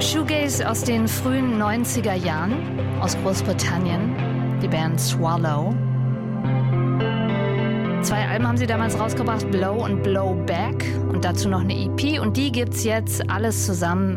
Shoegaze aus den frühen 90er Jahren aus Großbritannien, die Band Swallow. 2 Alben haben sie damals rausgebracht, Blow und Blow Back, und dazu noch eine EP, und die gibt's jetzt alles zusammen